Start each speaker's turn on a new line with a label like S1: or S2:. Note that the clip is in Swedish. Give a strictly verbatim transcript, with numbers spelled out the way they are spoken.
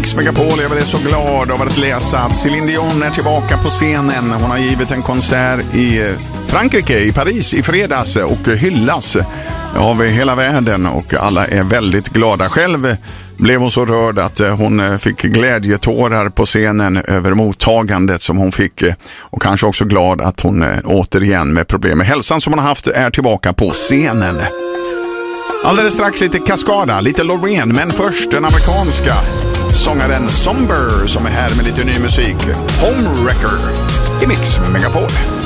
S1: Mix Megapol. Jag är så glad över att läsa att Céline Dion är tillbaka på scenen. Hon har givit en konsert i Frankrike, i Paris i fredags och hyllas av hela världen och alla är väldigt glada. Själv blev hon så rörd att hon fick glädjetårar på scenen över mottagandet som hon fick och kanske också glad att hon återigen med problem med hälsan som hon har haft är tillbaka på scenen. Alldeles strax lite Cascada, lite Loreen, men först den amerikanska sångaren Somber som är här med lite ny musik. Homewrecker i Mix Megapol.